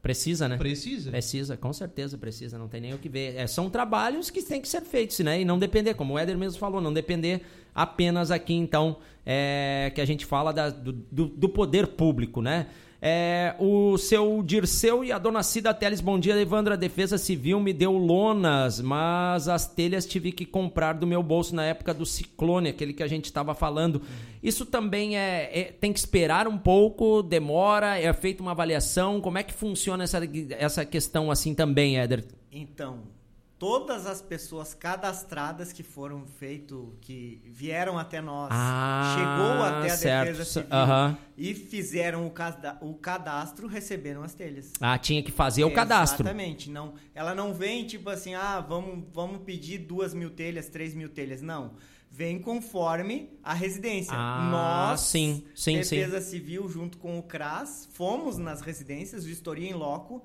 Precisa, né? Precisa, com certeza precisa, não tem nem o que ver. São trabalhos que têm que ser feitos, né? E não depender, como o Éder mesmo falou, não depender apenas aqui, então, que a gente fala do poder público, né? O seu Dirceu e a dona Cida Teles, bom dia, Evandro, a Defesa Civil me deu lonas, mas as telhas tive que comprar do meu bolso na época do ciclone, aquele que a gente estava falando. Isso também tem que esperar um pouco, demora, é feita uma avaliação, como é que funciona essa questão assim também, Éder? Então, todas as pessoas cadastradas que foram que vieram até nós, chegou até a Defesa Civil e fizeram o cadastro, receberam as telhas. Tinha que fazer o cadastro. Exatamente. Não, ela não vem tipo assim, vamos pedir 2.000 telhas, 3.000 telhas. Não. Vem conforme a residência. Nós, sim. Defesa Civil, junto com o CRAS, fomos nas residências, vistoria em loco.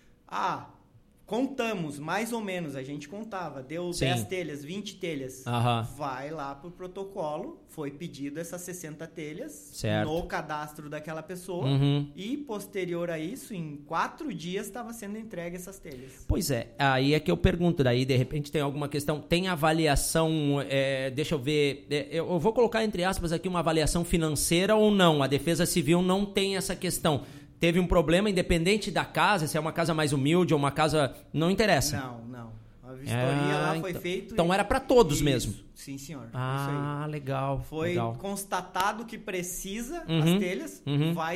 Contamos, mais ou menos, a gente contava, deu 10 telhas, 20 telhas, vai lá pro protocolo, foi pedido essas 60 telhas no cadastro daquela pessoa e posterior a isso, em 4 dias estava sendo entregue essas telhas. Pois é, aí é que eu pergunto, daí de repente tem alguma questão, tem avaliação, deixa eu ver, eu vou colocar entre aspas aqui uma avaliação financeira ou não, a Defesa Civil não tem essa questão. Teve um problema, independente da casa, se é uma casa mais humilde ou uma casa... Não interessa. Não. A vistoria lá foi feita... Então era para todos mesmo? Sim, senhor. Isso aí. Legal. Foi constatado que precisa as telhas, vai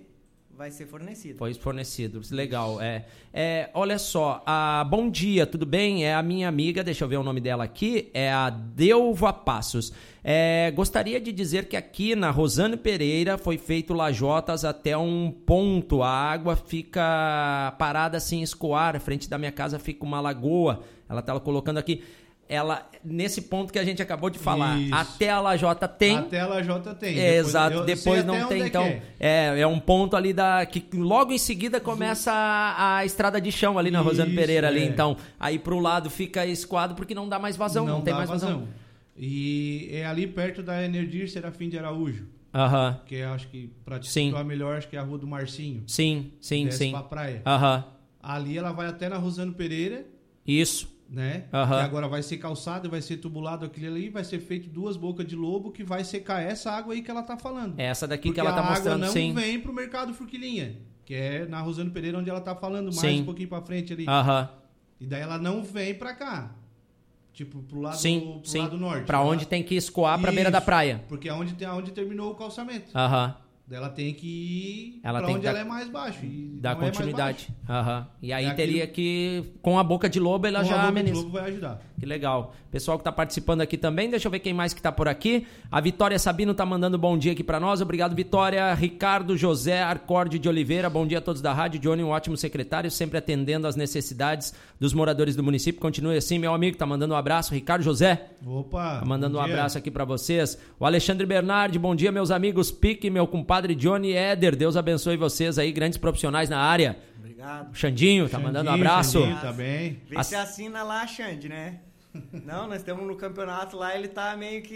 ser fornecido. Foi fornecido, legal. Olha só, bom dia, tudo bem? É a minha amiga, deixa eu ver o nome dela aqui, é a Delva Passos. Gostaria de dizer que aqui na Rosane Pereira foi feito lajotas até um ponto, a água fica parada sem escoar, à frente da minha casa fica uma lagoa, ela está colocando aqui. Nesse ponto que a gente acabou de falar, isso. Até a lajota tem. Até a lajota tem. Exato, depois não tem, então. É um ponto ali que logo em seguida começa a estrada de chão ali na Rosane Pereira ali, então. Aí pro lado fica escoado porque não dá mais vazão, não tem mais vazão. E é ali perto da Enerdir Serafim de Araújo. Que acho que pra te situar melhor, acho que é a Rua do Marcinho. Sim. Desce pra praia. Ali ela vai até na Rosane Pereira. Isso. Né? Que agora vai ser calçado, vai ser tubulado aquilo ali, vai ser feito 2 bocas de lobo que vai secar essa água aí que ela tá falando. Essa daqui porque que ela tá mostrando, sim. Porque a água não vem pro Mercado Forquilinha, que é na Rosane Pereira onde ela tá falando, mais um pouquinho pra frente ali. E daí ela não vem pra cá. Tipo, pro lado, lado norte. Pra onde tem que escoar pra beira da praia. Porque é onde terminou o calçamento. Ela tem que ir pra onde ela é mais baixo. Dá continuidade. E aí teria que, com a boca de lobo, ela já ameniza. Com a boca de lobo vai ajudar. Que legal. Pessoal que tá participando aqui também, deixa eu ver quem mais que tá por aqui. A Vitória Sabino tá mandando bom dia aqui pra nós. Obrigado, Vitória. Ricardo José Arcorde de Oliveira. Bom dia a todos da rádio. Johnny, um ótimo secretário, sempre atendendo às necessidades dos moradores do município. Continue assim, meu amigo. Tá mandando um abraço. Ricardo José. Opa. Tá mandando um abraço aqui pra vocês. O Alexandre Bernardi. Bom dia, meus amigos. Pique, meu compadre Johnny Éder. Deus abençoe vocês aí, grandes profissionais na área. Obrigado. O Xandinho tá mandando um abraço. Xandinho, tá bem. Vê se assina lá, Xande, né? Não, nós estamos no campeonato lá, ele tá meio que...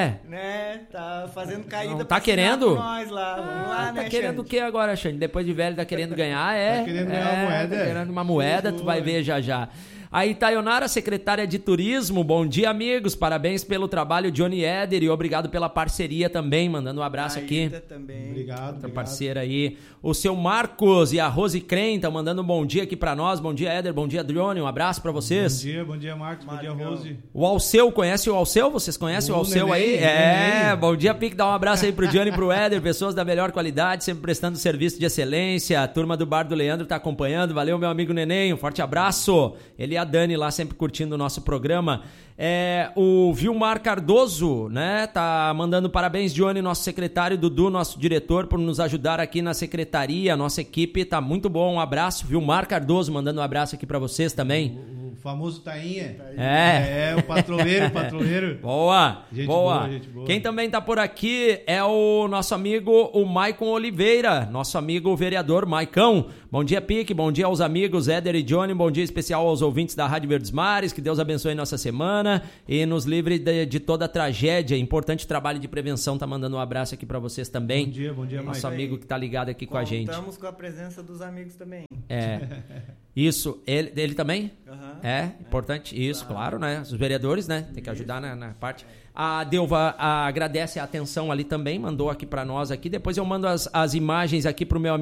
Né? Tá fazendo caída. Não tá querendo? Nós lá. Vamos lá, né, tá querendo Xande? o que agora, Xande? Depois de velho, tá querendo ganhar, Tá querendo ganhar uma moeda. Tá querendo uma moeda, tu vai ver já. A Itaionara, secretária de Turismo, bom dia, amigos, parabéns pelo trabalho, Johnny Éder, e obrigado pela parceria também, mandando um abraço aqui. Também. Obrigado. Outra parceira aí. O seu Marcos e a Rose Crem estão mandando um bom dia aqui pra nós, bom dia, Éder, bom dia, Johnny, um abraço pra vocês. Bom dia, Marcos, bom dia, Rose. O Alceu, conhece o Alceu? Vocês conhecem o Alceu aí? Bom dia, Pique, dá um abraço aí pro Johnny e pro Éder, pessoas da melhor qualidade, sempre prestando serviço de excelência, a turma do Bar do Leandro tá acompanhando, valeu, meu amigo Neném, um forte abraço. Ele e a Dani lá sempre curtindo o nosso programa. O Vilmar Cardoso, né, tá mandando parabéns, Johnny, nosso secretário, Dudu, nosso diretor, por nos ajudar aqui na secretaria, nossa equipe tá muito bom, um abraço, Vilmar Cardoso, mandando um abraço aqui pra vocês também. O famoso Tainha. O patrulheiro. Boa, gente boa. boa. Quem também tá por aqui é o nosso amigo, o Maicon Oliveira, nosso amigo vereador Maicão. Bom dia, Pique, bom dia aos amigos Éder e Johnny, bom dia especial aos ouvintes da Rádio Verdes Mares, que Deus abençoe nossa semana e nos livre de toda a tragédia. Importante trabalho de prevenção, tá mandando um abraço aqui pra vocês também. Bom dia, nosso amigo que tá ligado aqui com a gente. Contamos com a presença dos amigos também. Isso, ele também? Uhum. Importante, isso, claro, né? Os vereadores, né? Tem que ajudar na parte. A Delva agradece a atenção ali também, mandou aqui pra nós aqui. Depois eu mando as imagens aqui pro meu amigo